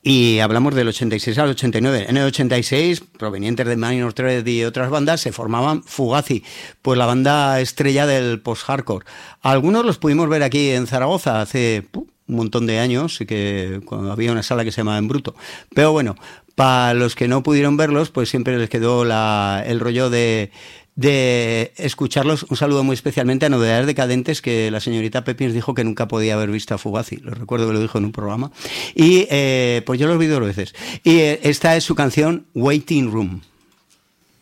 Y hablamos del 86 al 89. En el 86, provenientes de Minor Threat y otras bandas, se formaban Fugazi, pues la banda estrella del post-hardcore. Algunos los pudimos ver aquí en Zaragoza hace un montón de años, y que cuando había una sala que se llamaba En Bruto. Pero bueno, para los que no pudieron verlos, pues siempre les quedó el rollo de escucharlos. Un saludo muy especialmente a Novedades Decadentes, que la señorita Pepins dijo que nunca podía haber visto a Fugazi. Lo recuerdo que lo dijo en un programa. Y pues yo los vi 2 veces. Y esta es su canción Waiting Room.